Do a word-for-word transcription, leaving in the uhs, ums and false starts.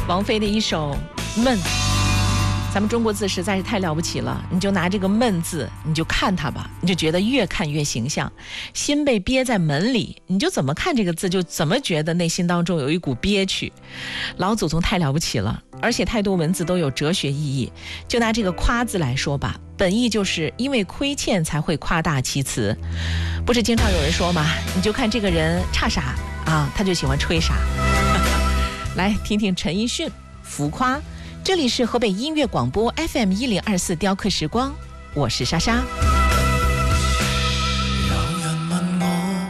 王菲的一首《闷》，咱们中国字实在是太了不起了，你就拿这个闷字，你就看它吧，你就觉得越看越形象。心被憋在门里，你就怎么看这个字，就怎么觉得内心当中有一股憋屈。老祖宗太了不起了，而且太多文字都有哲学意义。就拿这个夸字来说吧，本意就是因为亏欠才会夸大其词。不是经常有人说吗？你就看这个人差啥啊，他就喜欢吹啥。来听听陈奕迅浮夸。这里是河北音乐广播 F M 一零二四雕刻时光，我是莎莎。